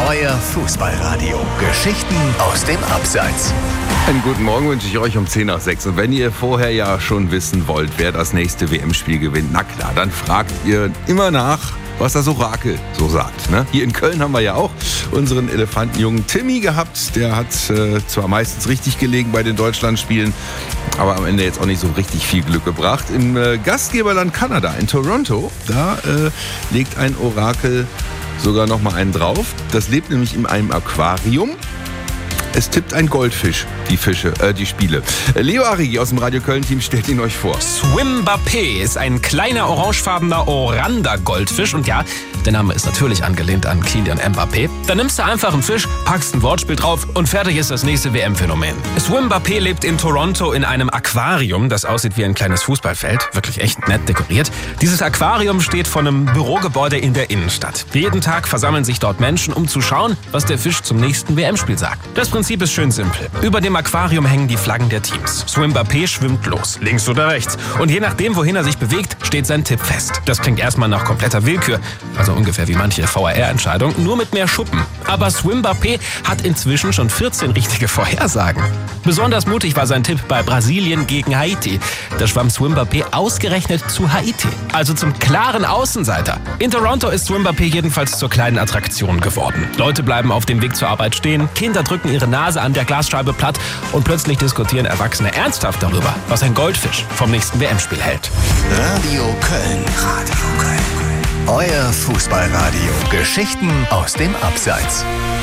Euer Fußballradio. Geschichten aus dem Abseits. Einen guten Morgen wünsche ich euch um 10:10. Und wenn ihr vorher ja schon wissen wollt, wer das nächste WM-Spiel gewinnt, na klar, dann fragt ihr immer nach, was das Orakel so sagt. Ne? Hier in Köln haben wir ja auch unseren Elefantenjungen Timmy gehabt. Der hat zwar meistens richtig gelegen bei den Deutschlandspielen, aber am Ende jetzt auch nicht so richtig viel Glück gebracht. Im Gastgeberland Kanada, in Toronto, da legt ein Orakel sogar noch mal einen drauf. Das lebt nämlich in einem Aquarium. Es tippt ein Goldfisch, die Spiele. Leo Arrigi aus dem Radio Köln-Team stellt ihn euch vor. Swimbappé ist ein kleiner orangefarbener Oranda-Goldfisch. Und ja, der Name ist natürlich angelehnt an Kylian Mbappé. Dann nimmst du einfach einen Fisch, packst ein Wortspiel drauf und fertig ist das nächste WM-Phänomen. Swimbappé lebt in Toronto in einem Aquarium, das aussieht wie ein kleines Fußballfeld. Wirklich echt nett dekoriert. Dieses Aquarium steht vor einem Bürogebäude in der Innenstadt. Jeden Tag versammeln sich dort Menschen, um zu schauen, was der Fisch zum nächsten WM-Spiel sagt. Das Prinzip ist schön simpel. Über dem Aquarium hängen die Flaggen der Teams. Swimbappé schwimmt los, links oder rechts. Und je nachdem, wohin er sich bewegt, steht sein Tipp fest. Das klingt erstmal nach kompletter Willkür, also ungefähr wie manche VAR-Entscheidung, nur mit mehr Schuppen. Aber Swimbappé hat inzwischen schon 14 richtige Vorhersagen. Besonders mutig war sein Tipp bei Brasilien gegen Haiti. Da schwamm Swimbappé ausgerechnet zu Haiti, also zum klaren Außenseiter. In Toronto ist Swimbappé jedenfalls zur kleinen Attraktion geworden. Leute bleiben auf dem Weg zur Arbeit stehen, Kinder drücken ihre Nase an der Glasscheibe platt und plötzlich diskutieren Erwachsene ernsthaft darüber, was ein Goldfisch vom nächsten WM-Spiel hält. Radio Köln. Radio Köln. Euer Fußballradio. Geschichten aus dem Abseits.